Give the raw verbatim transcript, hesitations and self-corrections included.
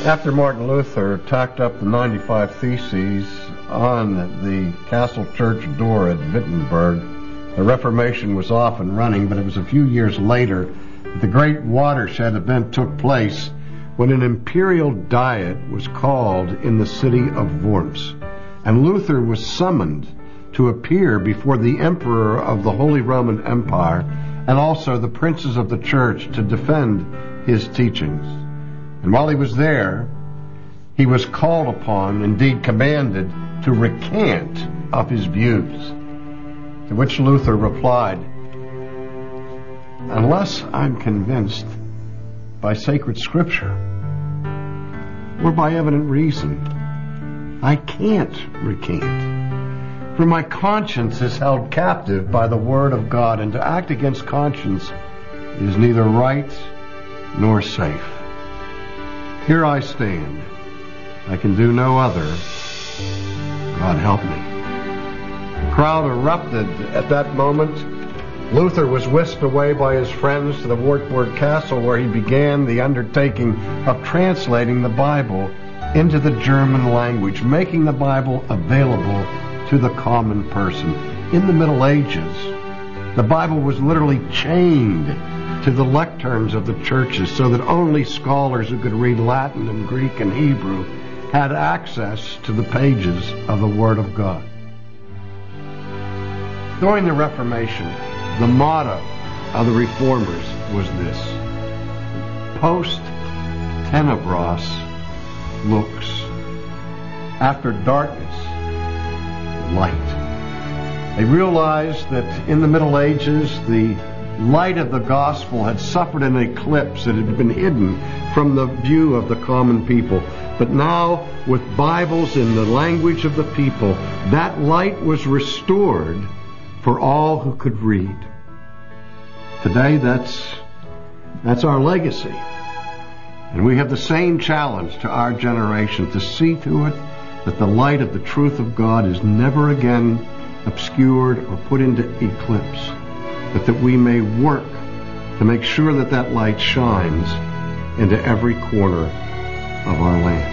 After Martin Luther tacked up the ninety-five Theses on the castle church door at Wittenberg, the Reformation was off and running, but it was a few years later that the great watershed event took place when an imperial diet was called in the city of Worms, and Luther was summoned to appear before the emperor of the Holy Roman Empire and also the princes of the church to defend his teachings. And while he was there, he was called upon, indeed commanded, to recant of his views. To which Luther replied, "Unless I'm convinced by sacred scripture or by evident reason, I can't recant. For my conscience is held captive by the word of God, and to act against conscience is neither right nor safe. Here I stand. I can do no other. God help me." The crowd erupted at that moment. Luther was whisked away by his friends to the Wartburg Castle, where he began the undertaking of translating the Bible into the German language, making the Bible available to the common person. In the Middle Ages, the Bible was literally chained to the lecterns of the churches so that only scholars who could read Latin and Greek and Hebrew had access to the pages of the Word of God. During the Reformation, the motto of the Reformers was this: post tenebras lux, after darkness, light. They realized that in the Middle Ages, the light of the gospel had suffered an eclipse. It had been hidden from the view of the common people. But now, with Bibles in the language of the people, that light was restored for all who could read. Today, that's that's our legacy. And we have the same challenge to our generation, to see to it that the light of the truth of God is never again obscured or put into eclipse, but that we may work to make sure that that light shines into every corner of our land.